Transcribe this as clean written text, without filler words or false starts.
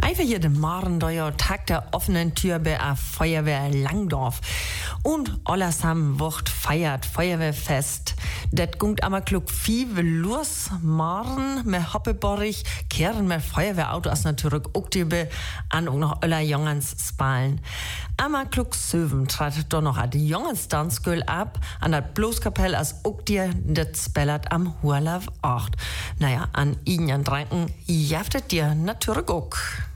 Einfach hier den Maren, da Tag der offenen Tür bei der Feuerwehr Langdorf. Und allesamt wird feiert Feuerwehrfest. Das gungt einmal klug viel los, Maren, mit Hoppeborich, kehren mit Feuerwehrauto aus natürlich auch die an und noch aller Jongens spalen. Einmal klug Söven trat doch noch an die Jongens Tanzgöl ab, an der Bloßkapelle als auch dir das spellert am Hurlauf 8. Naja, an ihnen dranken, jaftet dir natürlich auch.